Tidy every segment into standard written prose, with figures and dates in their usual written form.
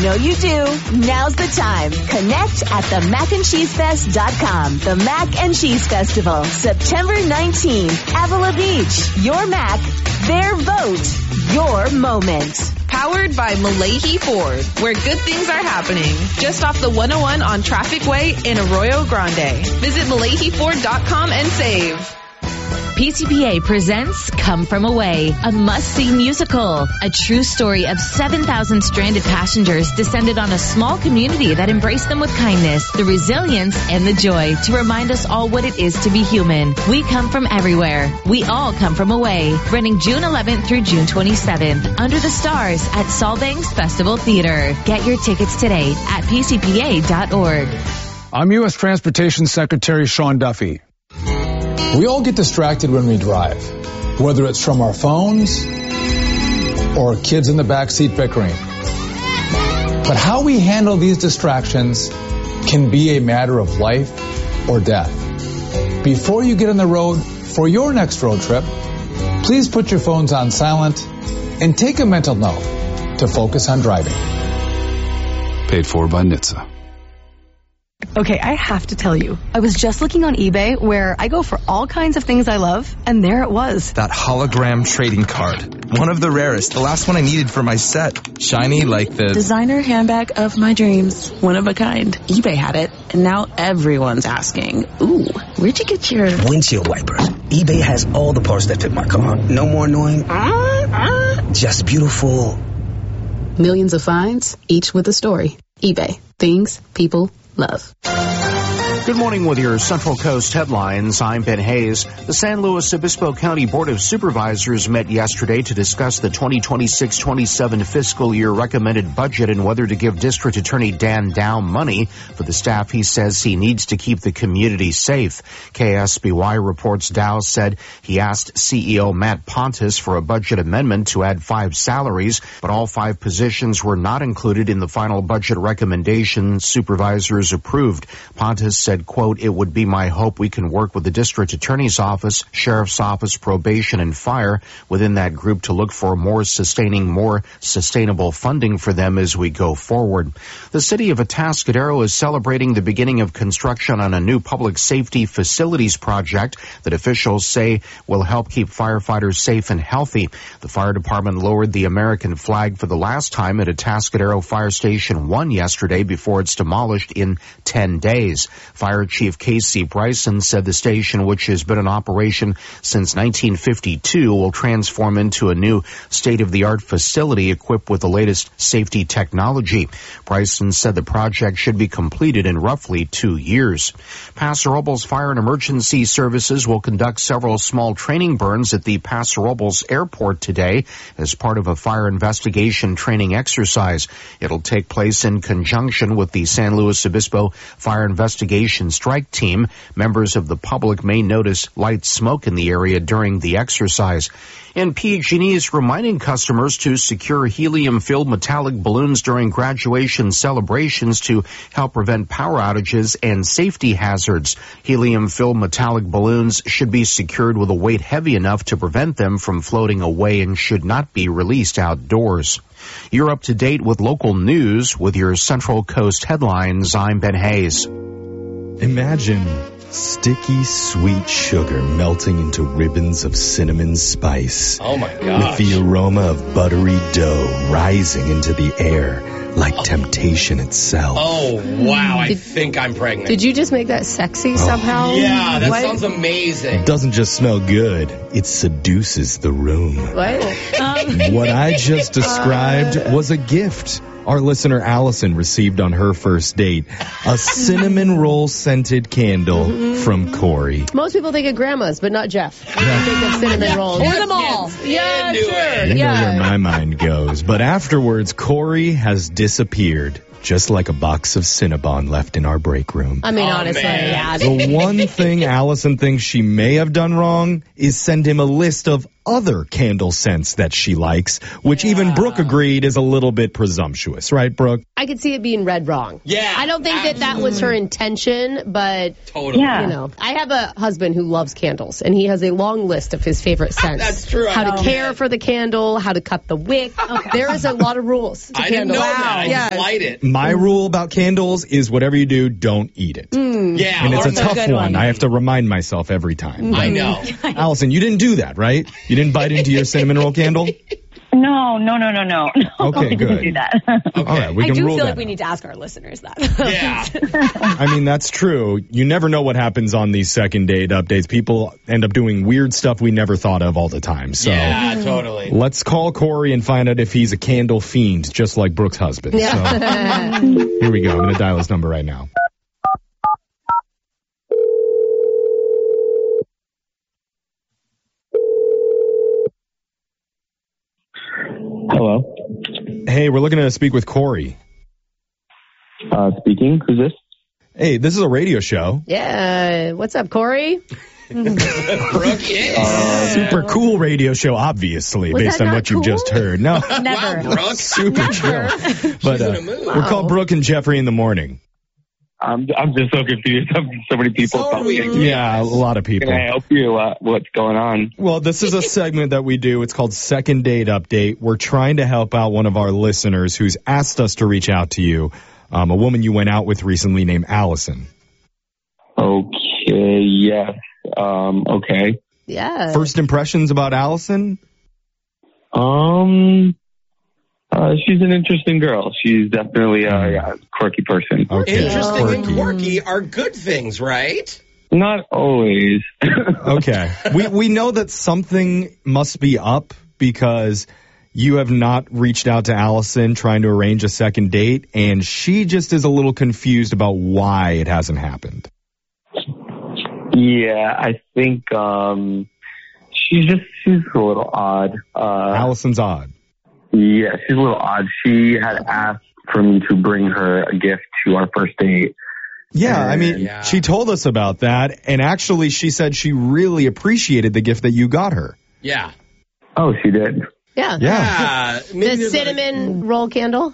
know you do. Now's the time. Connect at themacandcheesefest.com. The Mac and Cheese Festival, September 19th. Avila Beach. Your Mac, their vote, your moment. Powered by Malahi Ford, where good things are happening. Just off the 101 on Traffic Way in Arroyo Grande. Visit MalahiFord.com and save. PCPA presents Come From Away, a must-see musical. A true story of 7,000 stranded passengers descended on a small community that embraced them with kindness, the resilience, and the joy to remind us all what it is to be human. We come from everywhere. We all come from away. Running June 11th through June 27th, under the stars at Solbangs Festival Theater. Get your tickets today at pcpa.org. I'm U.S. Transportation Secretary Sean Duffy. We all get distracted when we drive, whether it's from our phones or kids in the backseat bickering. But how we handle these distractions can be a matter of life or death. Before you get on the road for your next road trip, please put your phones on silent and take a mental note to focus on driving. Paid for by NHTSA. Okay, I have to tell you, I was just looking on eBay where I go for all kinds of things I love, and there it was. That hologram trading card. One of the rarest. The last one I needed for my set. Shiny like the designer handbag of my dreams. One of a kind. eBay had it, and now everyone's asking, ooh, where'd you get your windshield wipers? eBay has all the parts that fit my car. No more annoying, just beautiful. Millions of finds, each with a story. eBay. Things people love. Good morning with your Central Coast headlines. I'm Ben Hayes. The San Luis Obispo County Board of Supervisors met yesterday to discuss the 2026-27 fiscal year recommended budget and whether to give District Attorney Dan Dow money for the staff he says he needs to keep the community safe. KSBY reports Dow said he asked CEO Matt Pontus for a budget amendment to add 5 salaries, but all 5 positions were not included in the final budget recommendation supervisors approved. Pontus said, quote, "It would be my hope we can work with the district attorney's office, sheriff's office, probation, and fire within that group to look for more sustainable funding for them as we go forward." The city of Atascadero is celebrating the beginning of construction on a new public safety facilities project that officials say will help keep firefighters safe and healthy. The fire department lowered the American flag for the last time at Atascadero Fire Station 1 yesterday before it's demolished in 10 days. Fire Chief Casey Bryson said the station, which has been in operation since 1952, will transform into a new state-of-the-art facility equipped with the latest safety technology. Bryson said the project should be completed in roughly 2 years. Paso Robles Fire and Emergency Services will conduct several small training burns at the Paso Robles Airport today as part of a fire investigation training exercise. It'll take place in conjunction with the San Luis Obispo Fire Investigation Strike Team. Members of the public may notice light smoke in the area during the exercise. And PG&E is reminding customers to secure helium-filled metallic balloons during graduation celebrations to help prevent power outages and safety hazards. Helium-filled metallic balloons should be secured with a weight heavy enough to prevent them from floating away and should not be released outdoors. You're up to date with local news with your Central Coast headlines. I'm Ben Hayes. Imagine sticky, sweet sugar melting into ribbons of cinnamon spice. Oh my gosh. With the aroma of buttery dough rising into the air like temptation itself. Oh, wow. I think I'm pregnant. Did you just make that sexy somehow? Yeah, that sounds amazing. It doesn't just smell good, it seduces the room. What? What I just described was a gift our listener Allison received on her first date. A cinnamon roll scented candle from Corey. Most people think of grandmas, but not Jeff. Think of cinnamon rolls. Or them all. Yeah, sure. You know where my mind goes. But afterwards, Corey has disappeared. just like a box of Cinnabon left in our break room. I mean, honestly, yeah. The one thing Allison thinks she may have done wrong is send him a list of other candle scents that she likes, which even Brooke agreed is a little bit presumptuous, right, Brooke? I could see it being read wrong. Yeah. I don't think that was her intention, but Totally. you know, I have a husband who loves candles, and he has a long list of his favorite scents. That's true. How to care for the candle, how to cut the wick. There is a lot of rules to I didn't know candles. that. I just light it. My rule about candles is whatever you do, don't eat it. Yeah. And it's a learn that. tough one. I have to remind myself every time. I know. Allison, you didn't do that, right? You didn't bite into your cinnamon roll candle? No. Okay, I didn't good. do that. All right, we I can do rule feel that like we out. need to ask our listeners that. Yeah. I mean, that's true. You never know what happens on these second date updates. People end up doing weird stuff we never thought of all the time. So Yeah, totally. let's call Corey and find out if he's a candle fiend, just like Brooke's husband. Yeah. So here we go. I'm going to dial his number right now. Hello. Hey, we're looking to speak with Corey. Speaking. Who's this? Hey, this is a radio show. Yeah. What's up, Corey? Brooke, yeah. Super cool radio show, obviously, Was based that on not what you cool? just heard. No, Never. Wow, Brooke. super chill. But we're called Brooke and Jeffrey in the morning. I'm just so confused. So many people. So talking. weird. Yeah, a lot of people. Can I help you? What's going on? Well, this is a segment that we do. It's called Second Date Update. We're trying to help out one of our listeners who's asked us to reach out to you, a woman you went out with recently named Allison. Okay. Yes. Okay. Yeah. First impressions about Allison? She's an interesting girl. She's definitely a quirky person. Okay. Interesting and quirky are good things, right? Not always. Okay. We know that something must be up because you have not reached out to Allison trying to arrange a second date, and she just is a little confused about why it hasn't happened. Yeah, I think she's a little odd. Allison's odd. Yeah, she's a little odd. She had asked for me to bring her a gift to our first date. Yeah, I mean, Yeah. she told us about that, and actually she said she really appreciated the gift that you got her. Yeah. Oh, she did? Yeah. Yeah. The cinnamon roll candle?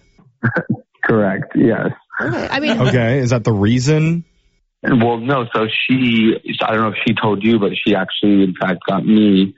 Correct, yes. Okay. I mean, Okay, is that the reason? Well, no, so I don't know if she told you, but she actually, in fact, got me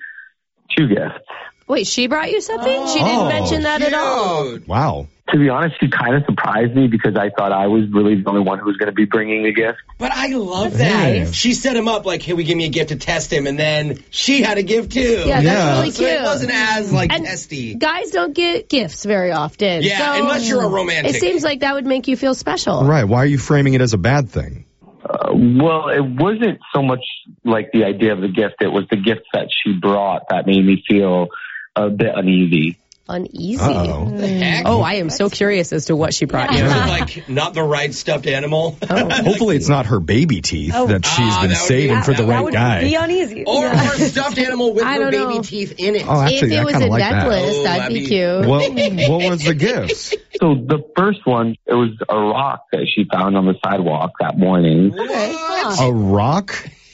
2 gifts. wait, she brought you something? She didn't mention that at all. Wow. To be honest, she kind of surprised me because I thought I was really the only one who was going to be bringing the gift. But I love that. Nice. She set him up like, hey, we give me a gift to test him, and then she had a gift too. Yeah, that's really So cute. it wasn't as like And testy. Guys don't get gifts very often. Yeah, so unless you're a romantic. It seems like that would make you feel special. Right, why are you framing it as a bad thing? Well, it wasn't so much like the idea of the gift. It was the gift that she brought that made me feel a bit uneasy. Uneasy. Uh-oh. The heck? Oh, I am so curious as to what she brought you. Is it like not the right stuffed animal? Hopefully it's not her baby teeth that she's been that would be- saving for the that right would guy. Be uneasy. Or a stuffed animal with I her don't baby know. teeth in it. Oh, If actually, it I was kind a of like necklace, Oh, that'd that'd be be- cute. What was the gift? So the first one, it was a rock that she found on the sidewalk that morning. Okay. A rock?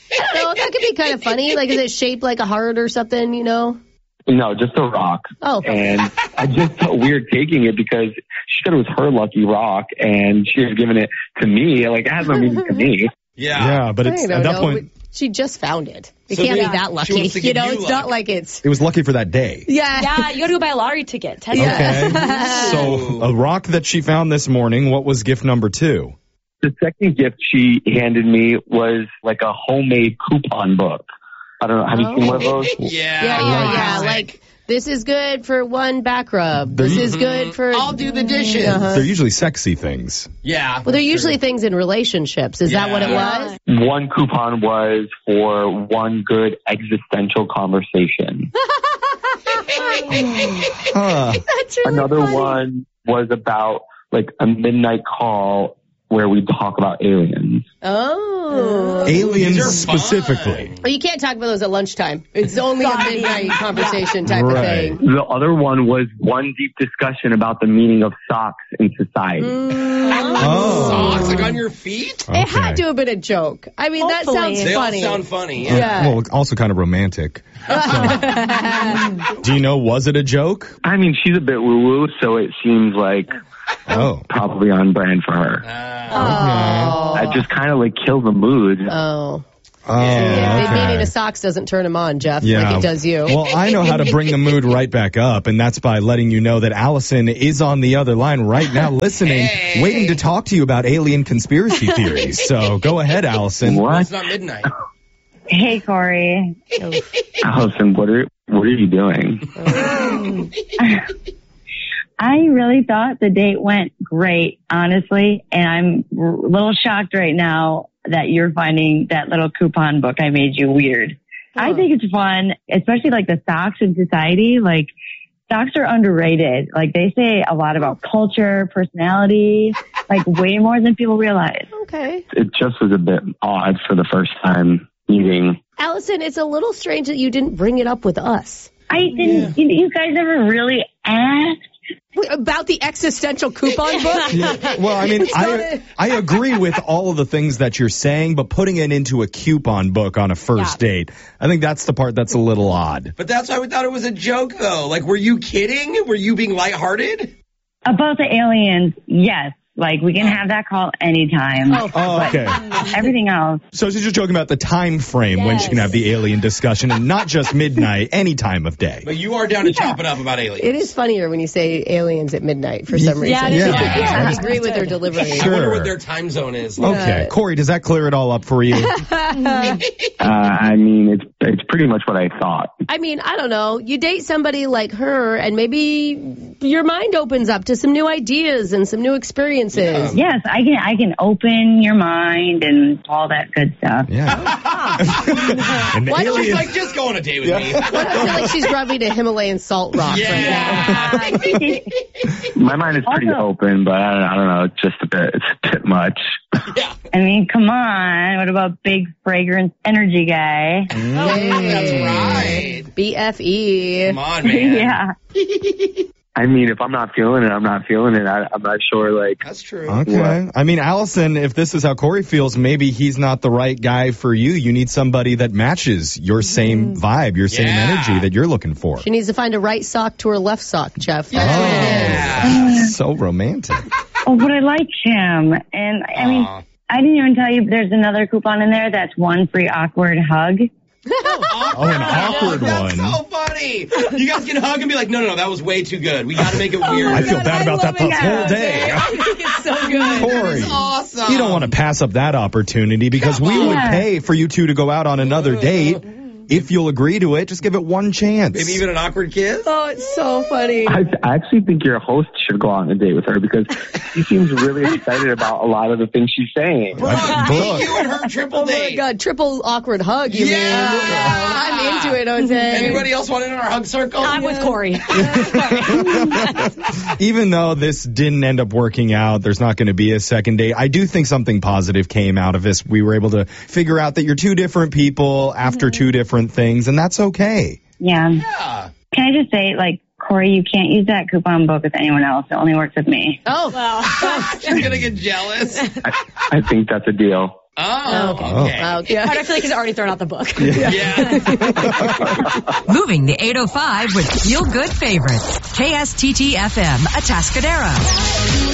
So that could be kind of funny. Like, is it shaped like a heart or something, you know? No, just a rock. Oh. And I just felt weird taking it because she said it was her lucky rock and she had given it to me. Like, it has no meaning to me. Yeah, but it's I don't at that know. point, She just found it. It So can't be then that she lucky. wants to You give know, you it's luck. not like it's... it was lucky for that day. Yeah. Yeah, you gotta go buy a lottery ticket. Okay. So a rock that she found this morning, what was gift number 2? The second gift she handed me was like a homemade coupon book. I don't know. Have you seen one of those? Yeah. Like, this is good for one back rub. This is good for... I'll do the dishes. They're usually sexy things. Yeah. Well, they're usually things in relationships. Is that what it was? One coupon was for one good existential conversation. Huh. That's really Another funny. one was about like a midnight call where we talk about aliens. Oh. Aliens specifically. Well, you can't talk about those at lunchtime. It's only a midnight conversation type of thing. The other one was one deep discussion about the meaning of socks in society. Socks, like on your feet? It had to have been a joke. I mean, that sounds they funny. all sound funny. Well, also kind of romantic. Do you know, was it a joke? I mean, she's a bit woo-woo, so it seems like probably on brand for her. I just kind of like kill the mood. Meaning of socks doesn't turn him on, Jeff, like it does you. Well, I know how to bring the mood right back up, and that's by letting you know that Allison is on the other line right now listening, waiting to talk to you about alien conspiracy theories. So go ahead, Allison. Well, it's not midnight. Hey, Corey. Allison, what are you doing? I really thought the date went great, honestly, and I'm a little shocked right now that you're finding that little coupon book I made you weird. I think it's fun, especially like the socks in society. Like, socks are underrated. Like, they say a lot about culture, personality, like way more than people realize. Okay. It just was a bit odd for the first time meeting. Allison, it's a little strange that you didn't bring it up with us. I didn't. You guys ever really asked? About the existential coupon book? Well, I mean, I agree with all of the things that you're saying, but putting it into a coupon book on a first date, I think that's the part that's a little odd. But that's why we thought it was a joke, though. Like, were you kidding? Were you being lighthearted? About the aliens, yes. Like, we can have that call anytime. Oh, okay. Everything else. So she's just talking about the time frame when she can have the alien discussion, and not just midnight, any time of day. But you are down to chop it up about aliens. It is funnier when you say aliens at midnight for some reason. I agree with their delivery. I wonder what their time zone is. Okay. Corey, does that clear it all up for you? I mean, it's pretty much what I thought. I mean, I don't know. You date somebody like her, and maybe your mind opens up to some new ideas and some new experiences. Yes, I can open your mind and all that good stuff. Why don't you like just go on a date with me? I feel like she's rubbing a Himalayan salt rock right now. My mind is pretty open, but I don't know, it's a bit much. I mean, come on. What about big fragrance energy guy? That's right. BFE. Come on, man. Yeah. I mean, if I'm not feeling it, I'm not feeling it. I'm not sure, like... That's true. Okay. I mean, Allison, if this is how Corey feels, maybe he's not the right guy for you. You need somebody that matches your same vibe, your same energy that you're looking for. She needs to find a right sock to her left sock, Jeff. That's what it is. So romantic. Oh, but I like him. And, I mean, I didn't even tell you there's another coupon in there that's one free awkward hug. An awkward That's one. so funny. You guys can hug and be like, no, that was way too good. We got to make it weird. I feel bad about that the whole day. I think it's so good. Corey, That's awesome. you don't want to pass up that opportunity because we would pay for you two to go out on another date. If you'll agree to it, just give it one chance. Maybe even an awkward kiss? Oh, it's so funny. I actually think your host should go out on a date with her because she seems really excited about a lot of the things she's saying. You and her triple date. Oh, my God. Triple awkward hug, you mean? I'm into it, Jose. Anybody else want in our hug circle? I'm with Corey. Even though this didn't end up working out, there's not going to be a second date. I do think something positive came out of this. We were able to figure out that you're two different people after two different things, and that's okay. Yeah. Can I just say, like, Corey, you can't use that coupon book with anyone else. It only works with me. Oh, well. She's going to get jealous. I think that's a deal. Oh, okay. I feel like he's already thrown out the book. Moving the 805 with Feel Good Favorites. KSTT FM, Atascadero.